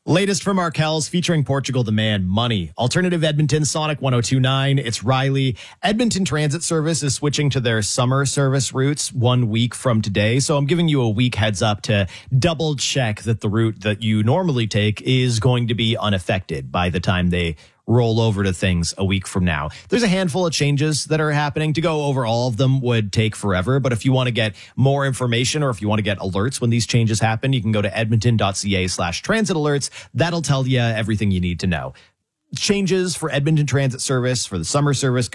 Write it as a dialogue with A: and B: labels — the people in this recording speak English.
A: Latest from Markel's featuring Portugal the Man, Money. Alternative Edmonton, Sonic 102.9. It's Riley. Edmonton Transit Service is switching to their summer service routes 1 week from today. So I'm giving you a week heads up to double check that the route that you normally take is going to be unaffected by the time they roll over to things a week from now. There's a handful of changes that are happening. To go over all of them would take forever. But if you want to get more information or if you want to get alerts when these changes happen, you can go to edmonton.ca/transit alerts. That'll tell you everything you need to know. Changes for Edmonton Transit Service for the summer service